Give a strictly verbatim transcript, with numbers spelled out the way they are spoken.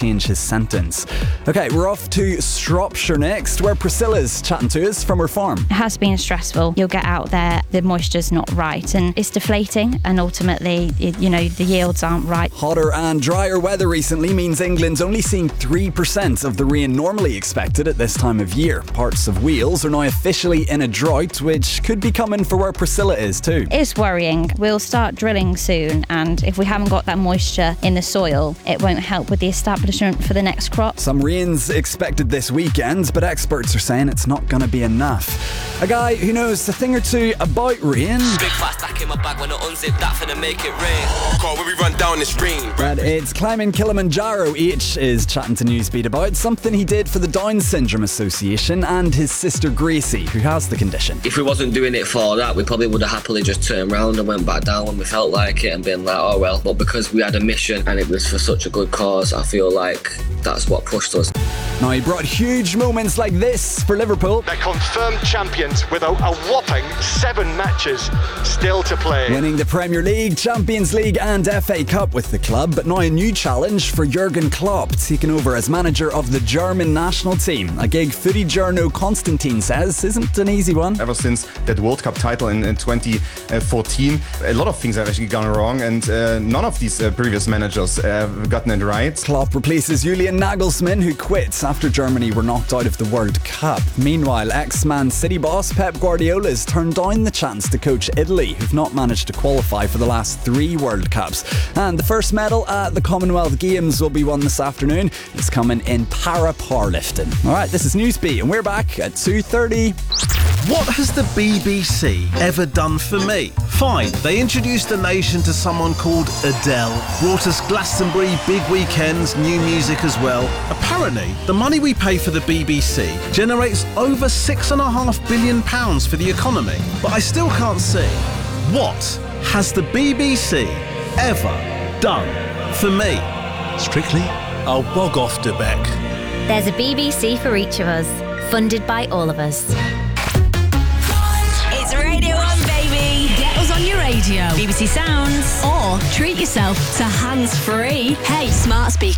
change his sentence. Okay, we're off to Shropshire next, where Priscilla's chatting to us from her farm. It has been stressful. You'll get out there, the moisture's not right, and it's deflating, and ultimately, it, you know, the yields aren't right. Hotter and drier weather recently means England's only seeing three percent of the rain normally expected at this time of year. Parts of Wales are now officially in a drought, which could be coming for where Priscilla is too. It's worrying. We'll start drilling soon, and if we haven't got that moisture in the soil, it won't help with the establishment for the next crop. Some rain's expected this weekend, but experts are saying it's not going to be enough. A guy who knows a thing or two about rain. Big fast back in my bag when I unzip that finna make it rain. Call when we run down this rain. But it's climbing Kilimanjaro H is chatting to Newsbeat about something he did for the Down Syndrome Association and his sister Gracie, who has the condition. If we wasn't doing it for that, we probably would have happily just turned around and went back down when we felt like it and been like, oh well. But because we had a mission and it was for such a good cause, I feel like that's what pushed us. Now, he brought huge moments like this for Liverpool. They're confirmed champions with a, a whopping seven matches still to play. Winning the Premier League, Champions League and F A Cup with the club, but now a new challenge for Jurgen Klopp, taking over as manager of the German national team. A gig footy journo Konstantin says isn't an easy one. Ever since that World Cup title in, in twenty fourteen, a lot of things have actually gone wrong, and uh, none of these uh, previous managers have gotten it right. Klopp replaces Julian Nagelsmann, who quit after Germany were knocked out of the World Cup. Meanwhile, ex-Man City boss Pep Guardiola's turned down the chance to coach Italy, who've not managed to qualify for the last three World Cups. And the first medal at the Commonwealth Games will be won this afternoon. It's coming in para-powerlifting. Alright, this is Newsbeat, and we're back at two thirty. What has the B B C ever done for me? Fine, they introduced the nation to someone called Adele, brought us Glastonbury, big weekends, new music as well. Apparently, the money we pay for the B B C generates over six and a half billion pounds for the economy. But I still can't see, what has the B B C ever done for me? Strictly, I'll bog off to Beck. There's a B B C for each of us, funded by all of us. It's Radio one, baby. Get us on your radio, B B C Sounds, or treat yourself to hands-free. Hey, smart speaker.